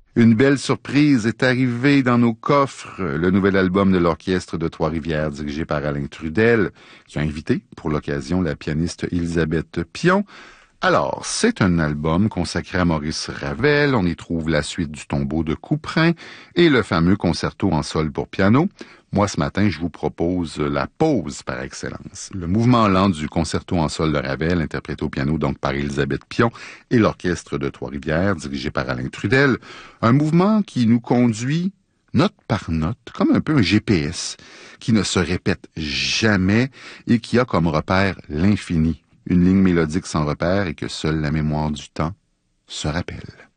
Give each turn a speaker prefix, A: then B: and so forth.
A: Une belle surprise est arrivée dans nos coffres, le nouvel album de l'Orchestre de Trois-Rivières dirigé par Alain Trudel, qui a invité pour l'occasion la pianiste Elisabeth Pion. Alors, c'est un album consacré à Maurice Ravel. On y trouve la suite du Tombeau de Couperin et le fameux concerto en sol pour piano. Moi, ce matin, je vous propose la pause par excellence. Le mouvement lent du concerto en sol de Ravel, interprété au piano donc par Elisabeth Pion et l'Orchestre de Trois-Rivières, dirigé par Alain Trudel. Un mouvement qui nous conduit note par note, comme un peu un GPS, qui ne se répète jamais et qui a comme repère l'infini. Une ligne mélodique sans repère et que seule la mémoire du temps se rappelle.